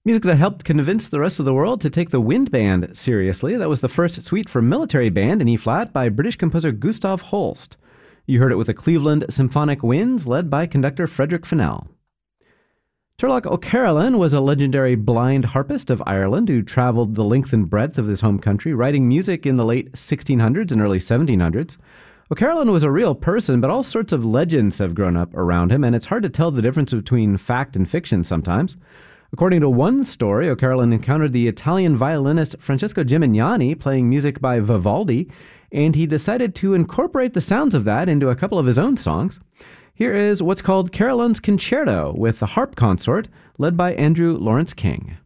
Music that helped convince the rest of the world to take the wind band seriously. That was the first suite for military band in E-flat by British composer Gustav Holst. You heard it with the Cleveland Symphonic Winds, led by conductor Frederick Fennell. Turlough O'Carolan was a legendary blind harpist of Ireland who traveled the length and breadth of his home country, writing music in the late 1600s and early 1700s. O'Carolan was a real person, but all sorts of legends have grown up around him, and it's hard to tell the difference between fact and fiction sometimes. According to one story, O'Carolan encountered the Italian violinist Francesco Gimignani playing music by Vivaldi, and he decided to incorporate the sounds of that into a couple of his own songs. Here is what's called Carolan's Concerto with the harp consort, led by Andrew Lawrence King.